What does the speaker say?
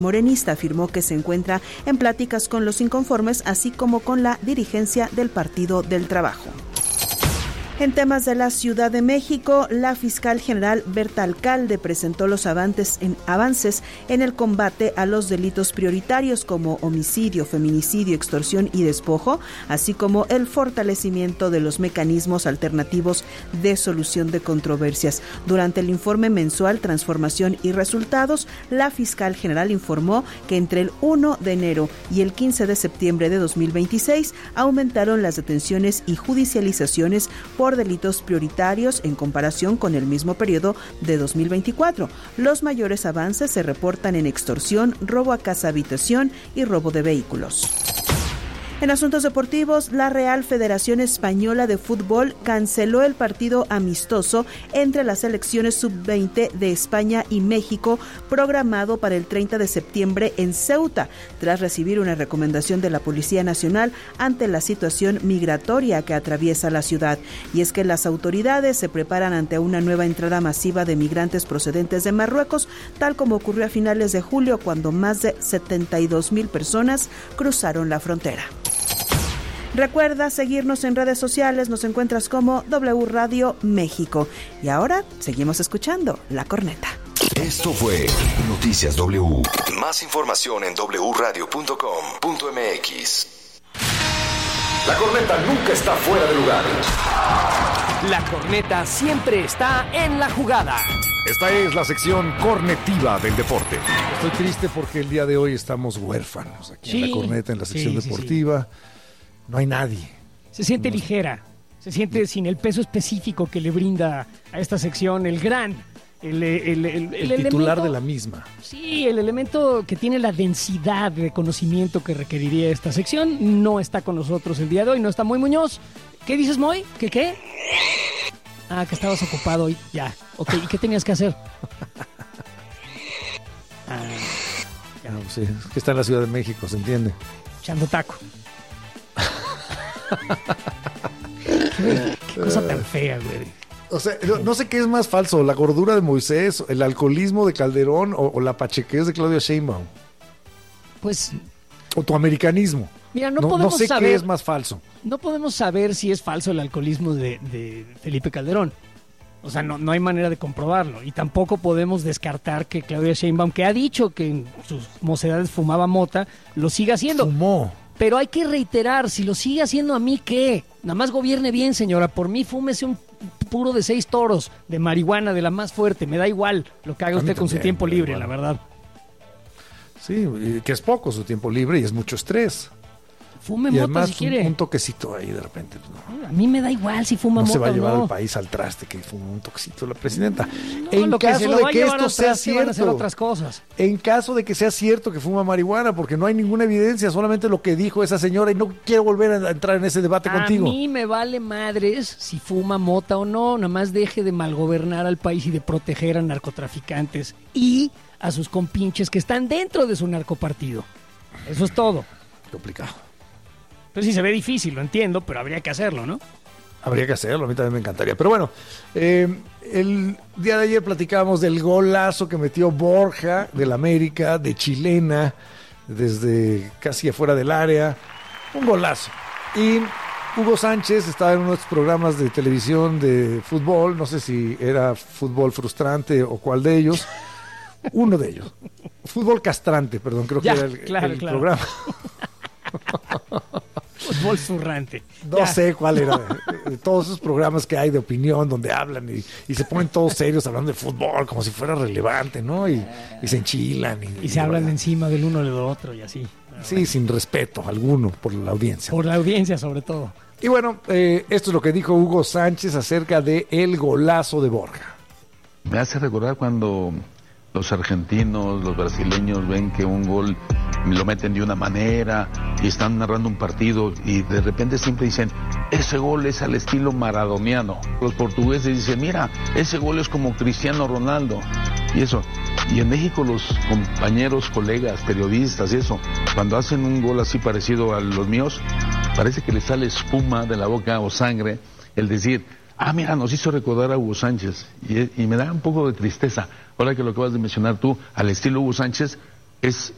morenista afirmó que se encuentra en pláticas con los inconformes, así como con la dirigencia del Partido del Trabajo. En temas de la Ciudad de México, la fiscal general Berta Alcalde presentó los avances en el combate a los delitos prioritarios como homicidio, feminicidio, extorsión y despojo, así como el fortalecimiento de los mecanismos alternativos de solución de controversias. Durante el informe mensual Transformación y Resultados, la fiscal general informó que entre el 1 de enero y el 15 de septiembre de 2026 aumentaron las detenciones y judicializaciones por delitos prioritarios en comparación con el mismo periodo de 2024. Los mayores avances se reportan en extorsión, robo a casa-habitación y robo de vehículos. En asuntos deportivos, la Real Federación Española de Fútbol canceló el partido amistoso entre las selecciones sub-20 de España y México, programado para el 30 de septiembre en Ceuta, tras recibir una recomendación de la Policía Nacional ante la situación migratoria que atraviesa la ciudad. Y es que las autoridades se preparan ante una nueva entrada masiva de migrantes procedentes de Marruecos, tal como ocurrió a finales de julio, cuando más de 72,000 personas cruzaron la frontera. Recuerda seguirnos en redes sociales, nos encuentras como W Radio México. Y ahora seguimos escuchando La Corneta. Esto fue Noticias W. Más información en wradio.com.mx. La Corneta nunca está fuera de lugar. La Corneta siempre está en la jugada. Esta es la sección cornetiva del deporte. Estoy triste porque el día de hoy estamos huérfanos aquí en La Corneta, en la sección deportiva. Sí. No hay nadie. Se siente ligera, se siente sin el peso específico que le brinda a esta sección el titular de la misma. Sí, el elemento que tiene la densidad de conocimiento que requeriría esta sección no está con nosotros el día de hoy, no está Moy Muñoz. ¿Qué dices, Moy? ¿Qué? Ah, que estabas ocupado hoy. Ya, ok. ¿Y qué tenías que hacer? No, sí, es que está en la Ciudad de México, ¿se entiende? Echando taco. Qué cosa tan fea, güey. O sea, no sé qué es más falso, la gordura de Moisés, el alcoholismo de Calderón o la pachequez de Claudia Sheinbaum. Pues... O tu americanismo. Mira, no sé qué es más falso. No podemos saber si es falso el alcoholismo de Felipe Calderón. O sea, no hay manera de comprobarlo. Y tampoco podemos descartar que Claudia Sheinbaum, que ha dicho que en sus mocedades fumaba mota, lo siga haciendo. Fumó. Pero hay que reiterar, si lo sigue haciendo, ¿a mí qué? Nada más gobierne bien, señora. Por mí, fúmese un puro de 6 toros de marihuana, de la más fuerte. Me da igual lo que haga usted con su tiempo libre, la verdad. Sí, que es poco su tiempo libre y es mucho estrés. Fume y mota además si quiere. Un toquecito ahí de repente. No. A mí me da igual si fuma mota o no. No se va a llevar al país al traste que fuma un toquecito la presidenta. No, en caso de que esto sea van a hacer cierto, otras cosas. En caso de que sea cierto que fuma marihuana, porque no hay ninguna evidencia, solamente lo que dijo esa señora, y no quiero volver a entrar en ese debate contigo. A mí me vale madres si fuma mota o no, nada más deje de malgobernar al país y de proteger a narcotraficantes y a sus compinches que están dentro de su narcopartido. Eso es todo. Complicado. Pues sí, se ve difícil, lo entiendo, pero habría que hacerlo, ¿no? Habría que hacerlo, a mí también me encantaría. Pero bueno, el día de ayer platicábamos del golazo que metió Borja del América, de chilena, desde casi afuera del área. Un golazo. Y Hugo Sánchez estaba en unos programas de televisión de fútbol, no sé si era Fútbol Frustrante o cuál de ellos. Uno de ellos. Fútbol Castrante, perdón, creo que era el programa. Fútbol zurrante. No sé cuál era de todos esos programas que hay de opinión donde hablan y se ponen todos serios hablando de fútbol como si fuera relevante, ¿no? Y se enchilan. Y se hablan encima del uno del otro y así. Sí, sin respeto alguno por la audiencia. Por la audiencia sobre todo. Y bueno, esto es lo que dijo Hugo Sánchez acerca de el golazo de Borja. Me hace recordar cuando los argentinos, los brasileños ven que un gol lo meten de una manera y están narrando un partido y de repente siempre dicen, ese gol es al estilo maradoniano. Los portugueses dicen, mira, ese gol es como Cristiano Ronaldo. Y eso. Y en México los compañeros, colegas, periodistas y eso, cuando hacen un gol así parecido a los míos, parece que les sale espuma de la boca o sangre, el decir, mira, nos hizo recordar a Hugo Sánchez. Y me da un poco de tristeza. Ahora que lo acabas de mencionar tú, al estilo Hugo Sánchez, es